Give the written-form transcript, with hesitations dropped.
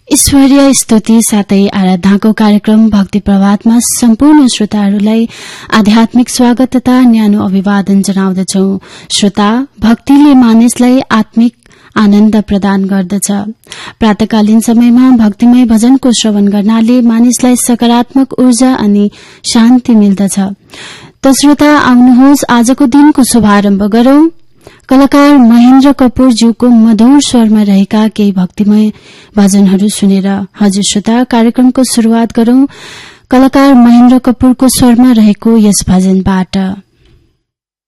ईश्वरीय स्तुति साथै आराधनाको कार्यक्रम भक्ति प्रभातमा सम्पूर्ण श्रोताहरूलाई आध्यात्मिक स्वागत तथा न्यानो अभिवादन जनाउँदछौ। श्रोता, भक्तिले मानिसलाई आत्मिक आनन्द प्रदान गर्दछ। प्रातकालीन समयमा भक्तिमय भजनको श्रवण गर्नाले मानिसलाई सकारात्मक ऊर्जा अनि शान्ति मिल्दछ। त श्रोता, आउनुहोस् आजको दिनको शुभारम्भ गरौं। कलाकार महेन्द्र कपूरज्यूको मधुर स्वरमा रहेका केही भक्तिमय भजनहरू सुनेर। हजुर श्रोता, कार्यक्रमको शुरूआत गरौं कलाकार महेन्द्र कपूरको स्वरमा रहेको यस भजनबाट।